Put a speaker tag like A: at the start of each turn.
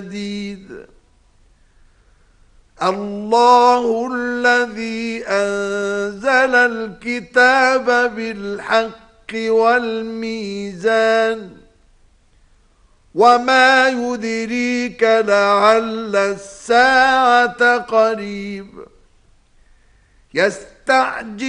A: جديد. الله الذي أنزل الكتاب بالحق والميزان وما يدريك لعل الساعة قريب. يستعجل